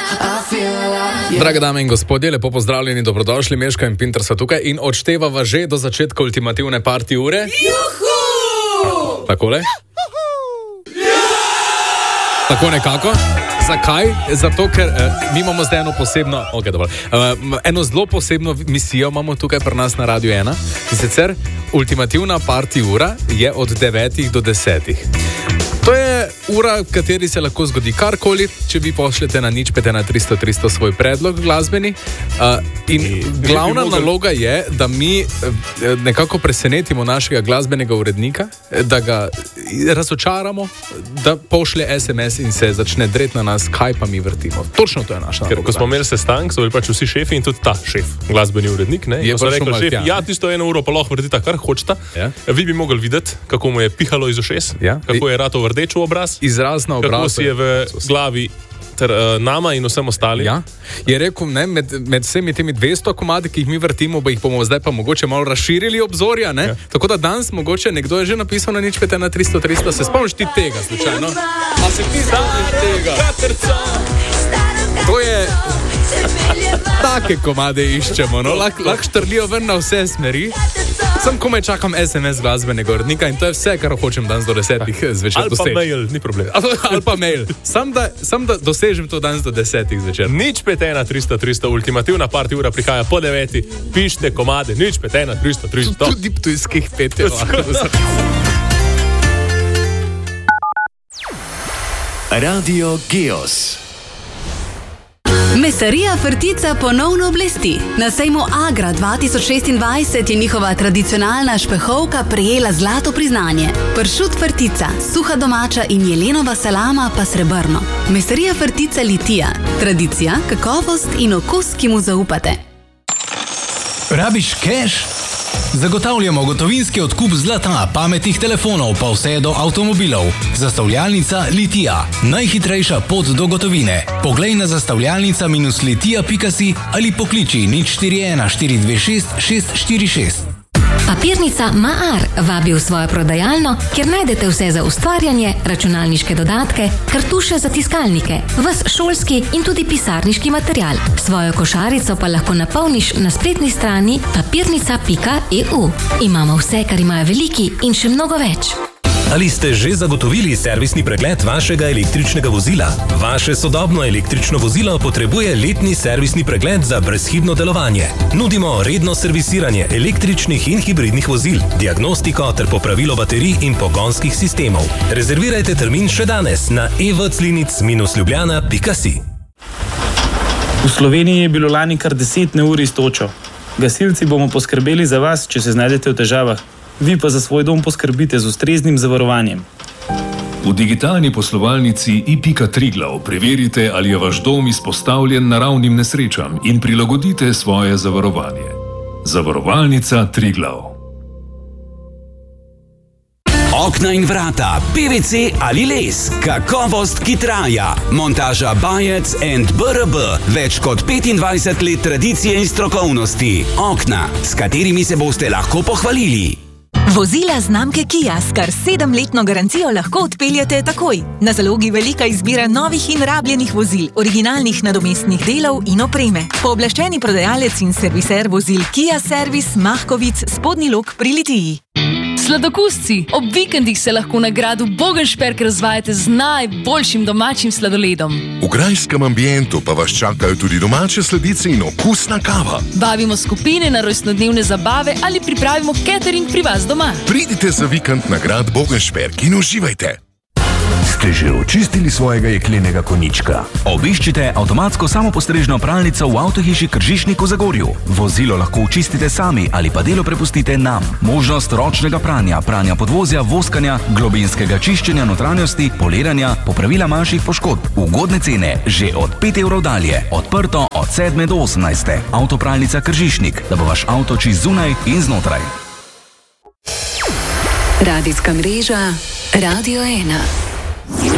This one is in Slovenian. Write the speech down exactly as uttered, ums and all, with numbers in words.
Drage dame in gospodje, lepo pozdravljeni, dobrodošli, Meška in Pinter so tukaj in odštevava že do začetka ultimativne party ure. Juhu! Takole? Tako nekako. Zakaj? Zato, ker uh, mi imamo zdaj eno posebno, okay, dobro, uh, eno zelo posebno misijo imamo tukaj pri nas na Radiu ena. In sicer ultimativna party ura je od devetih do desetih. To je ura, v kateri se lahko zgodi karkoli, če vi pošljete na nič pet ena tristo tristo svoj predlog glasbeni. Uh, in glavna naloga je, da mi uh, nekako presenetimo našega glasbenega urednika, da ga razočaramo, da pošlje es em es in se začne dreti na nas, kaj pa mi vrtimo. Točno to je naša naloga. Ker ko smo imeli sestank, so bili pač vsi šefi in tudi ta šef, glasbeni urednik, ne? Je pa rekel šef, ja, tisto eno uro pa lahko vrtita, kar hočeta. Ja. Vi bi mogli videti, kako mu je pihalo iz ušes, ja. Kako je rato vrdeč v obraz, izrazna obraz, kako si je v glavi ter uh, nama in vsem ostali. Ja. Je rekel, ne, med, med vsemi temi dvesto komadi, ki jih mi vrtimo, ba jih bomo zdaj pa mogoče malo razširili obzorja, ne? Ja. Tako da danes mogoče nekdo je že napisal na nič pet ena tristo tristo, se spomniš ti tega slučajno? A se ti spomniš tega? To je... Take komade iščemo, no, lahko lah štrlijo ven na vse smeri. Sam komaj čakam es em es glasbenega urednika in to je vse, kar hočem danes do desetih zvečer doseči. Ali pa mail, ni problem. Ali pa mail. Sam da, sam da dosežem to danes do desetih zvečer. Nič pet ena tristo tristo, ultimativna party ura prihaja po deveti, pišite komade, nič pet ena tristo tristo. Tudi ptujskih pet je Radio Geos. Mesarija Frtica ponovno blesti. Na sejmu Agra dva tisoč šestindvajset je njihova tradicionalna špehovka prejela zlato priznanje. Pršut Frtica, suha domača in jelenova salama pa srebrno. Mesarija Frtica Litija. Tradicija, kakovost in okus, ki mu zaupate. Rabiš keš? Zagotavljamo gotovinski odkup zlata, pametnih telefonov pa vse do avtomobilov. Zastavljalnica Litija. Najhitrejša pot do gotovine. Poglej na zastavljalnica minus litija pika si ali pokliči nič štiri ena štiri dve šest šest štiri šest. Papirnica Maar vabi v svojo prodajalno, kjer najdete vse za ustvarjanje, računalniške dodatke, kartuše za tiskalnike, ves šolski in tudi pisarniški material. Svojo košarico pa lahko napolniš na spletni strani papirnica pika e u. Imamo vse, kar imajo veliki in še mnogo več. Ali ste že zagotovili servisni pregled vašega električnega vozila? Vaše sodobno električno vozilo potrebuje letni servisni pregled za brezhibno delovanje. Nudimo redno servisiranje električnih in hibridnih vozil, diagnostiko ter popravilo baterij in pogonskih sistemov. Rezervirajte termin še danes na e v clinic dash ljubljana pika si. V Sloveniji je bilo lani kar deset neurij s točo. Gasilci bomo poskrbeli za vas, če se znajdete v težavah. Vi pa za svoj dom poskrbite z ustreznim zavarovanjem. V digitalni poslovalnici i pika Triglav preverite, ali je vaš dom izpostavljen naravnim nesrečam in prilagodite svoje zavarovanje. Zavarovalnica Triglav. Okna in vrata, pe ve ce ali les, kakovost, ki traja. Montaža Bajec and B R B, več kot petindvajset let tradicije in strokovnosti. Okna, s katerimi se boste lahko pohvalili. Vozila znamke Kia s kar sedemletno garancijo lahko odpeljete takoj. Na zalogi velika izbira novih in rabljenih vozil, originalnih nadomestnih delov in opreme. Pooblaščeni prodajalec in serviser vozil Kia Servis Mahkovic, Spodnji Lok pri Litiji. Sladokusci, ob vikendih se lahko na gradu Bogenšperk razvajate z najboljšim domačim sladoledom. V grajskem ambientu pa vas čakajo tudi domače sladice in okusna kava. Bavimo skupine na rojstnodnevne zabave ali pripravimo catering pri vas doma. Pridite za vikend na grad Bogenšperk in uživajte. Ste že očistili svojega jeklenega konjička? Obiščite avtomatsko samopostrežno pralnico v avtohiši Kržišnik v Zagorju. Vozilo lahko očistite sami ali pa delo prepustite nam. Možnost ročnega pranja, pranja podvozja, voskanja, globinskega čiščenja notranjosti, poliranja, popravila manjših poškodb. Ugodne cene že od pet evrov dalje. Odprto od sedme do osemnajste. Avtopralnica Kržišnik, da bo vaš avto čist zunaj in znotraj. Radijska mreža Radio ena.